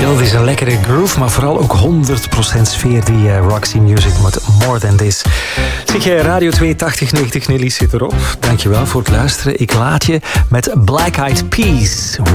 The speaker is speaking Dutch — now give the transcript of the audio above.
Het is een lekkere groove, maar vooral ook 100% sfeer, die Roxy Music met More Than This. Zeg jij Radio 8290 Nelly zit erop. Dankjewel voor het luisteren. Ik laat je met Black Eyed Peas.